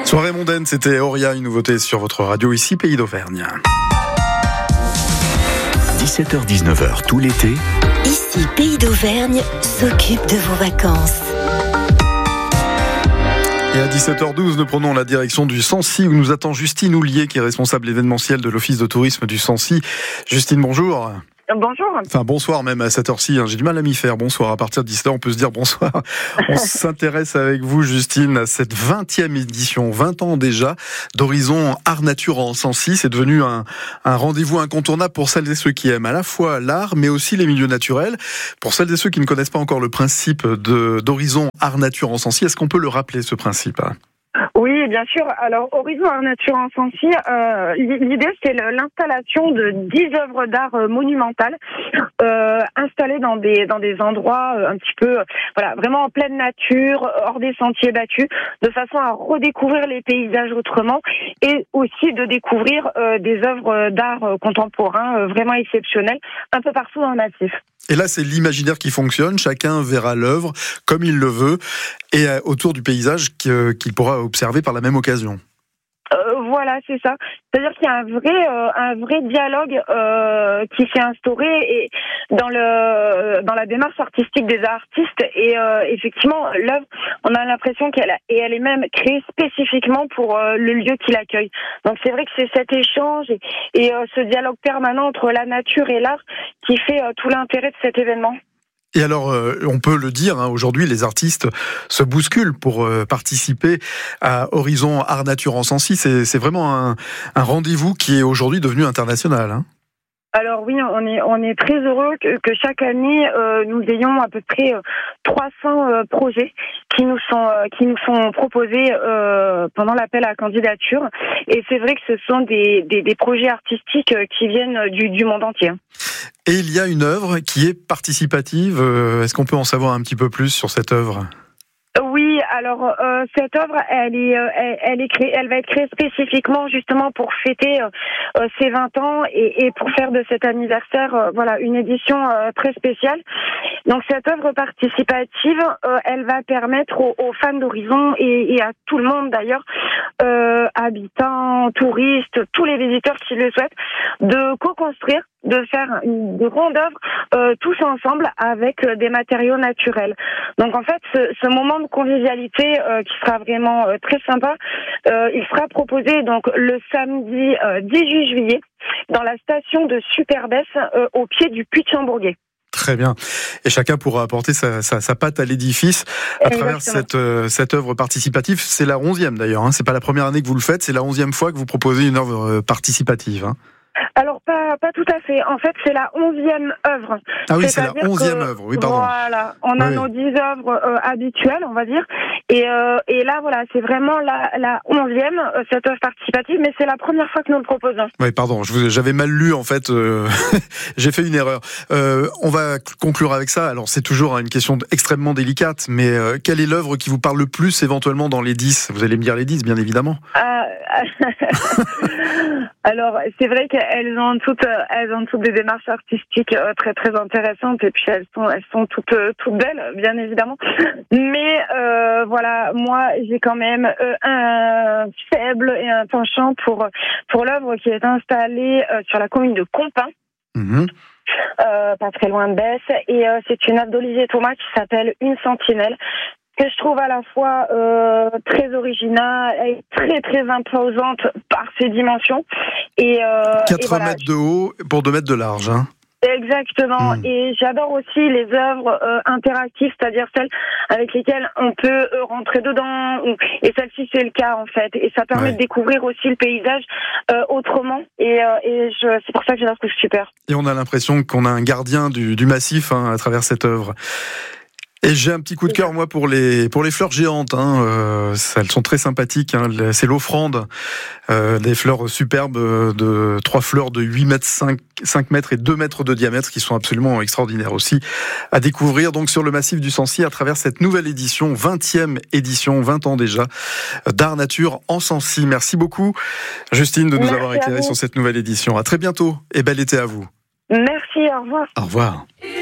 Soirée mondaine, c'était Auria, une nouveauté sur votre radio ici, Pays d'Auvergne. 17h-19h tout l'été. Ici, Pays d'Auvergne s'occupe de vos vacances. Et à 17h12, nous prenons la direction du Sancy où nous attend Justine Houlier, qui est responsable événementiel de l'Office de tourisme du Sancy. Justine, bonjour. Bonjour. Enfin, bonsoir même à cette heure-ci, j'ai du mal à m'y faire. Bonsoir, à partir de 17h, on peut se dire bonsoir. On s'intéresse avec vous, Justine, à cette 20e édition, 20 ans déjà, d'Horizon Art Nature en Sancy. C'est devenu un rendez-vous incontournable pour celles et ceux qui aiment à la fois l'art, mais aussi les milieux naturels. Pour celles et ceux qui ne connaissent pas encore le principe d'Horizon Art Nature en Sancy, est-ce qu'on peut le rappeler, ce principe ? Oui, bien sûr. Alors, Horizon Art Nature en Sancy, l'idée, c'est l'installation de 10 œuvres d'art monumentales installées dans des endroits un petit peu, vraiment en pleine nature, hors des sentiers battus, de façon à redécouvrir les paysages autrement et aussi de découvrir des œuvres d'art contemporain vraiment exceptionnelles un peu partout dans le massif. Et là, c'est l'imaginaire qui fonctionne. Chacun verra l'œuvre comme il le veut et autour du paysage qu'il pourra observer par la même occasion. Voilà, c'est ça. C'est-à-dire qu'il y a un vrai dialogue qui s'est instauré et dans la démarche artistique des artistes et effectivement l'œuvre, on a l'impression qu'elle est même créée spécifiquement pour le lieu qui l'accueille. Donc c'est vrai que c'est cet échange et ce dialogue permanent entre la nature et l'art qui fait tout l'intérêt de cet événement. Et alors, on peut le dire, aujourd'hui, les artistes se bousculent pour participer à Horizon Art Nature en Sancy. C'est vraiment un rendez-vous qui est aujourd'hui devenu international. Alors oui, on est très heureux que chaque année nous ayons à peu près 300 projets qui nous sont proposés pendant l'appel à candidature. Et c'est vrai que ce sont des projets artistiques qui viennent du monde entier. Et il y a une œuvre qui est participative. Est-ce qu'on peut en savoir un petit peu plus sur cette œuvre ? Oui, alors cette œuvre, elle va être créée spécifiquement justement pour fêter ses 20 ans et pour faire de cet anniversaire une édition très spéciale. Donc cette œuvre participative, elle va permettre aux fans d'Horizon et à tout le monde d'ailleurs, habitants, touristes, tous les visiteurs qui le souhaitent, de co-construire, de faire une grande œuvre tous ensemble avec des matériaux naturels. Donc en fait, ce moment de convivialité qui sera vraiment très sympa, il sera proposé donc le samedi 18 juillet dans la station de Superbès au pied du puy de Chambourguet. Très bien. Et chacun pourra apporter sa patte à l'édifice à travers cette œuvre participative. C'est la 11e d'ailleurs. C'est pas la première année que vous le faites, c'est la 11e fois que vous proposez une œuvre participative. Alors pas tout à fait. En fait, c'est la 11e œuvre. Ah oui, c'est la 11e œuvre. Oui, pardon. Voilà, on a nos 10 œuvres habituelles, on va dire. Et là, voilà, c'est vraiment la 11e, cette œuvre participative, mais c'est la première fois que nous le proposons. Oui, pardon, j'avais mal lu, en fait. J'ai fait une erreur. On va conclure avec ça. Alors, c'est toujours une question extrêmement délicate, mais quelle est l'œuvre qui vous parle le plus, éventuellement, dans les 10 ? Vous allez me dire les 10, bien évidemment. Alors, c'est vrai qu'elles ont toutes des démarches artistiques très très intéressantes et puis elles sont toutes belles, bien évidemment. Mais moi j'ai quand même un faible et un penchant pour l'œuvre qui est installée sur la commune de Compin. Pas très loin de Besse, et c'est une œuvre d'Olivier Thomas qui s'appelle Une sentinelle, que je trouve à la fois très originale et très très imposante par ses dimensions. Et 4 mètres de haut pour 2 mètres de large. Exactement. Et j'adore aussi les œuvres interactives, c'est-à-dire celles avec lesquelles on peut rentrer dedans. Et celle-ci, c'est le cas en fait. Et ça permet de découvrir aussi le paysage autrement. Et c'est pour ça que je la trouve super. Et on a l'impression qu'on a un gardien du massif à travers cette œuvre. Et j'ai un petit coup de cœur, moi, pour les fleurs géantes. Elles sont très sympathiques. C'est l'offrande. Des fleurs superbes, 3 fleurs de 8 mètres, 5 mètres et 2 mètres de diamètre, qui sont absolument extraordinaires aussi. À découvrir donc sur le massif du Sancy à travers cette nouvelle édition, 20e édition, 20 ans déjà, d'Art Nature en Sancy. Merci beaucoup, Justine, de nous avoir éclairé sur cette nouvelle édition. À très bientôt et bel été à vous. Merci, au revoir. Au revoir.